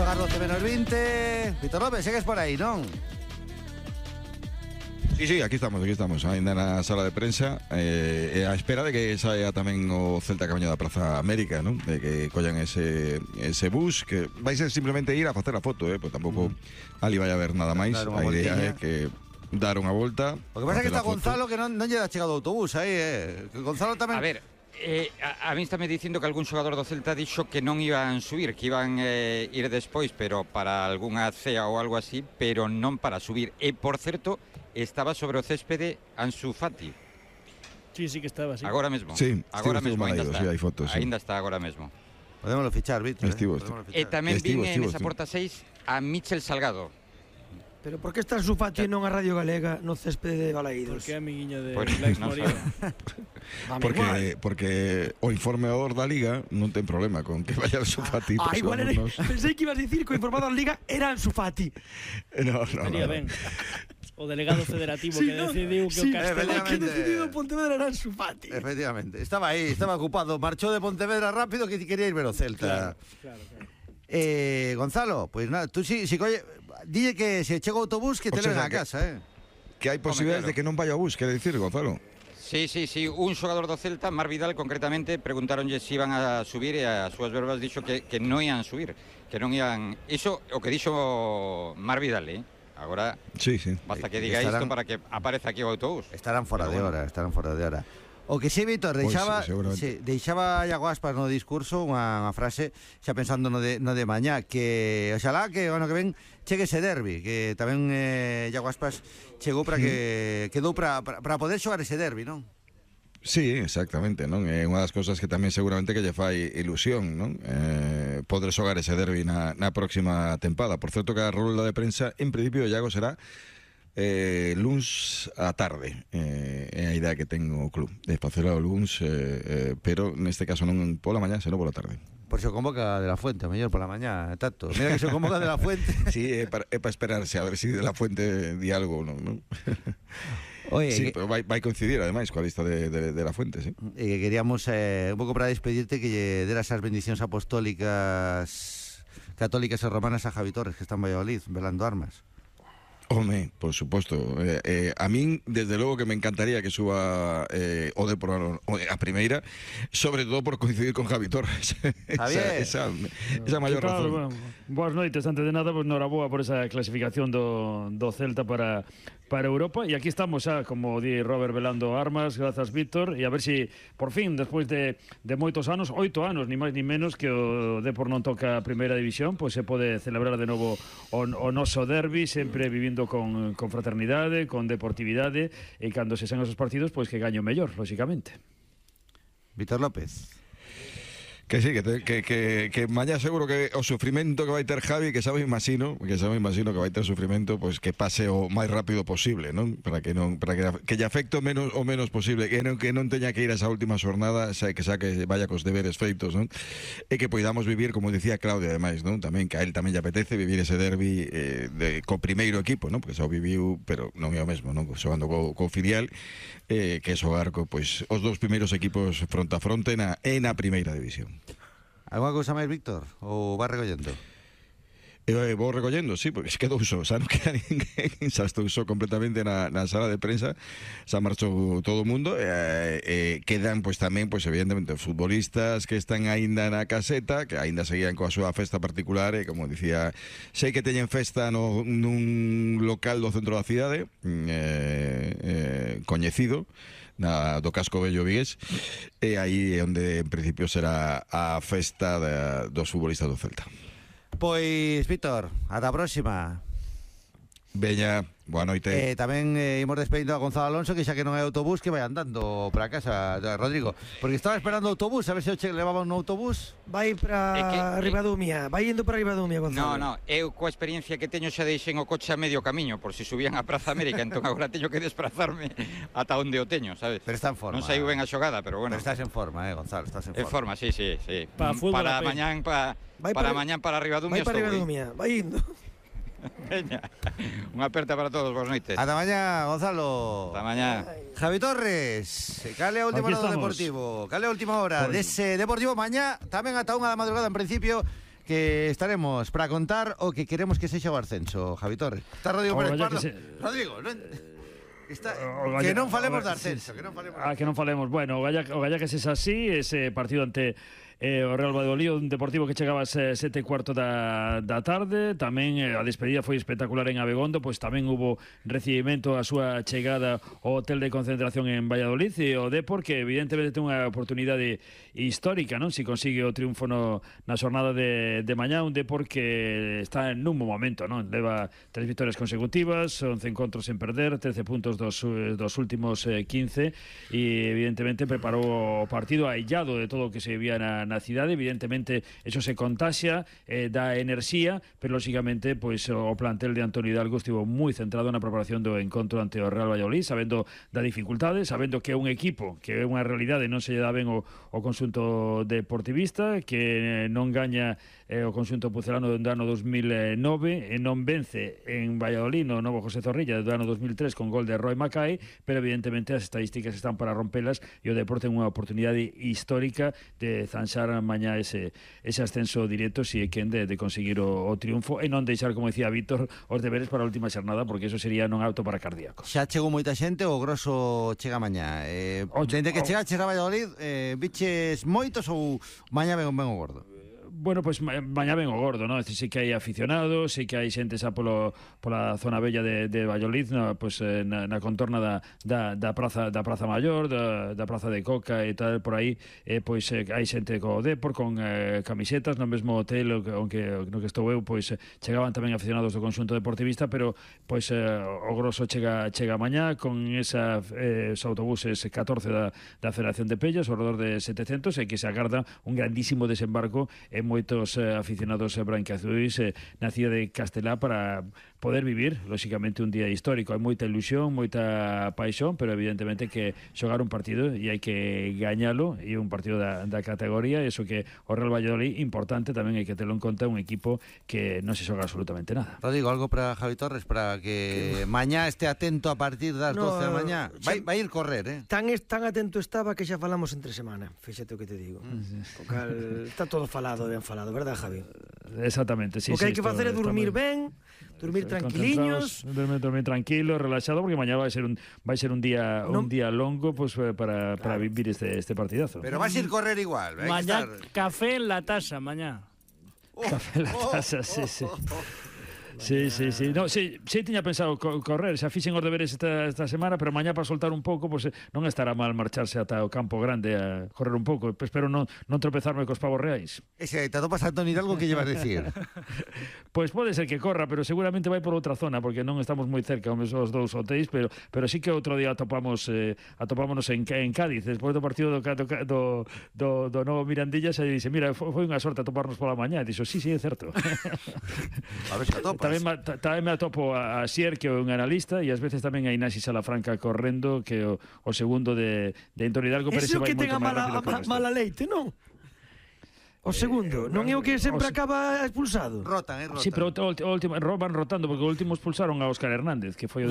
xogar 12-20. Víctor López, segues por aí, non? Sí, aquí estamos, ainda na sala de prensa, a espera de que saia tamén o Celta camiño da Praza América, non? De que collan ese bus, que vai ser simplemente ir a facer a foto, pois tampouco ali vai haber nada máis. A idea é que dar unha volta. O que pasa é que está Gonzalo que non lle dá chegado o autobús aí, que Gonzalo tamén. A ver, a mí estáme dicindo que algún xogador do Celta dixo que non iban subir, que iban ir despois, pero para algunha cea ou algo así, pero non para subir. E, por certo, estaba sobre o céspede Ansu Fati. Sí que estaba, sí. Agora mesmo. Sí, agora mesmo, ainda está. Sí, hai fotos, sí. Ainda está agora mesmo. Podémoslo fichar, Víctor. E tamén vin en esa porta 6 a Michel Salgado. Pero por que está Ansu Fati non a Radio Galega no céspede de Balaídos? Porque é amiguiño de Pues, Lex no Morín. Porque o informador da Liga non ten problema con que vaya Ansu Fati. Igual pensei que ibas a dicir que o informador da Liga era Ansu Fati. No. Estaría ben. O delegado federativo que decidiu que o Castelo que decidiu Pontevedra era Ansu Fati. Efectivamente, estaba aí, estaba ocupado, marchou de Pontevedra rápido que quería ir ver o Celta. Claro. Gonzalo, pues nada, tú si colle, dille que se chega o autobús que te leva a casa, Que hai posibilidades de que non vaya o bus, quere dicir, Gonzalo? Sí, un xogador do Celta, Mar Vidal, concretamente, preguntaronlle se iban a subir e as súas verbas dixo que non ian subir, que non ian... Iso o que dixo Mar Vidal, Agora, sí. Basta que diga isto para que apareza aquí o autobús. Estarán fora de hora. O que sí, Víctor, deixaba Iago Aspas no discurso unha frase, xa pensando no de mañá, que oxalá que o ano que ven chegue ese derbi, que tamén Iago Aspas chegou para que quedou para poder xogar ese derbi, non? Sí, exactamente, non? É unha das cousas que tamén seguramente que lle fai ilusión, non? Poder xogar ese derbi na próxima tempada. Por certo que a rolda de prensa, en principio, Iago será luns á tarde, é a idea que ten o club de facelo o luns, pero neste caso non pola mañá, senón pola tarde. Por se convoca de la Fuente, mellor pola mañá, Tato. Mira que se convoca de la Fuente. Sí, é para esperarse a ver se de la Fuente di algo ou non. Oye, sí, pero vai coincidir ademais coa lista de la Fuente, sí. E que queríamos un pouco para despedirte que lle deras as bendicións apostólicas católicas e romanas a Javi Torres, que está en Valladolid velando armas. Home, por suposto. A min, desde logo que me encantaría que suba o Depor a primeira, sobre todo por coincidir con Javi Torres. esa maior razón. Bueno, boas noites, antes de nada, pues noraboa por esa clasificación do Celta para Europa, e aquí estamos xa, como di Robert, velando armas, grazas Víctor, e a ver si por fin, despois de moitos anos, 8 anos, ni máis ni menos, que o Depor non toca a primeira división, pois se pode celebrar de novo o noso derbi, sempre vivindo con fraternidade, con deportividade, e cando se sean esos partidos, pois que gaño mellor, lóxicamente. Víctor López. Que sí, que mañá seguro que o sufrimento que vai ter Javi, que xa me imagino que vai ter sufrimento, pois que pase o máis rápido posible, non? Para que lle afecte o menos posible, que non teña que ir a esa última xornada, xa que vaya cos deberes feitos, non? E que poidamos vivir, como dicía Claudia, ademais, non? Tamén que a él tamén lle apetece vivir ese derbi co primeiro equipo, non? Porque xa o viviu, pero non é o mesmo, non? Xogando co filial, que é xogar pois os dous primeiros equipos fronte a fronte na primeira división. Alguna cousa máis, Víctor? Ou vas recollendo? Vou recollendo, sí, porque quedou só, xa non queda ninguén, xa estou só completamente na sala de prensa, xa marchou todo o mundo, quedan pois tamén, pois evidentemente, os futbolistas que están aínda na caseta, que aínda seguían coa súa festa particular, e como dicía, sei que teñen festa nun local do centro da cidade, coñecido, do casco vello vigués, e aí é onde en principio será a festa dos futbolistas do Celta. Pois, Víctor, ata a próxima. Veña, boa noite. Tamén imos despedindo a Gonzalo Alonso, que xa que non hai autobús, que vai andando para casa, Rodrigo, porque estaba esperando o autobús, a ver se o levaban no autobús. Vai para Ribadumia, vai indo para Ribadumia, Gonzalo. No, eu coa experiencia que teño xa deixen o coche a medio camiño, por si subían a Praza América, entón agora teño que desplazarme ata onde o teño, sabes? Pero está en forma. Non saiu ben a xogada, pero bueno. Pero estás en forma, Gonzalo, estás en En forma, forma. sí. Para mañán para Ribadumia. Vai para Ribadumia, vai indo. Veña, unha aperta para todos, boas noites. Ata mañá, Gonzalo. Ata mañá. Javi Torres, cale a última hora do Deportivo. Cale a última hora dese Deportivo mañá, tamén ata 1 da madrugada en principio, que estaremos para contar o que queremos que sexa o ascenso, Javi Torres. Está Rodrigo Pérez Pardo. Rodrigo, que non falemos de ascenso, que non falemos. Que non falemos. Bueno, o Galla que sexa así, ese partido ante o Real Valladolid, un Deportivo que chegaba ás 7:15 da tarde. Tamén a despedida foi espectacular en Abegondo, pois tamén hubo recibimento a súa chegada ao hotel de concentración en Valladolid, e o Depor que evidentemente ten unha oportunidade histórica, non? Si consigue o triunfo na xornada de mañá, un Depor que está nun bo momento, non? Leva 3 vitorias consecutivas, 11 encontros sen perder, 13 puntos dos últimos 15, e evidentemente preparou o partido aillado de todo o que se vivía na cidade. Evidentemente eso se contaxia, dá enerxía, pero lógicamente pois o plantel de Antonio Hidalgo estivo moi centrado na preparación do encontro ante o Real Valladolid, sabendo da dificultade, sabendo que é un equipo que é unha realidade, non se lle dá ben o conxunto deportivista, que non gaña o conxunto pucelano do ano 2009 e non vence en Valladolid no novo José Zorrilla do ano 2003 con gol de Roy Mackay, pero evidentemente as estadísticas están para rompelas, e o Deporte ten unha oportunidade histórica de zanxar mañá ese ascenso directo, si é quen de conseguir o triunfo, e non deixar, como decía Víctor, os deberes para a última xornada, porque eso sería non apto para cardíacos. Xa chegou moita xente, o grosso chega mañá. Dende que chegaches a Valladolid, biches moitos ou mañá ven o gordo? Bueno, pois mañá ven o gordo, non? Sí que hai aficionados, sí que hai xente xa pola zona bella de Valladolid, no? Pois na contorna da Praza Maior, da Praza de Coca e tal, por aí, pois hai xente co Depor, con camisetas, no mesmo hotel no que estou eu, pois chegaban tamén aficionados do conxunto deportivista, pero pois o grosso chega mañá con esos autobuses 14 da Federación de Pellas, ao redor de 700, e que se agarda un grandísimo desembarco en moitos aficionados branquiazuis na cidade de Castelá para poder vivir, lógicamente, un día histórico. Hai moita ilusión, moita paixón, pero evidentemente que xogar un partido e hai que gañalo, e un partido da categoría, eso que o Real Valladolid, importante, tamén hai que telo en conta, un equipo que non se xoga absolutamente nada. Rodrigo, algo para Javi Torres para que mañá este atento a partir das 12 da mañá. Vai ir correr, Tan atento estaba que xa falamos entre semana, fíxate o que te digo. O cal está todo falado, ben falado, verdad, Javi? Exactamente, sí. O que hai que facer é dormir ben, dormir tranquiliños, dormir tranquilo, relaxado, porque mañá vai ser un día longo, pues, para vivir este partidazo. Pero vas a ir correr igual, mañá café en la taza, mañá. Café en la taza, sí. Sí. No, sí, tiña pensado correr, xa fixen os deberes esta semana, pero mañá para soltar un pouco, pues, non estará mal marcharse ata o Campo Grande a correr un pouco. Espero non tropezarme cos pavos reais. Ese te atopas a Antonio Hidalgo, que llevas a decir? Pois pode ser que corra, pero seguramente vai por outra zona, porque non estamos moi cerca os dous hotéis, pero sí que outro día atopámonos en Cádiz, despois do partido do novo Mirandillas, e dixe, mira, foi unha sorte atoparnos pola mañá, e dixo, sí, é certo. A ver se atopas. Tamén me atopo a Sier, que é un analista, e ás veces tamén a Inasi Salafranca correndo, que o segundo de Antonio Hidalgo parece vai moito máis rápido que o resto. Mala leite, non? O segundo, non é o que sempre acaba expulsado. Rotan. Sí, pero van rotando, porque o último expulsaron a Óscar Hernández, que foi o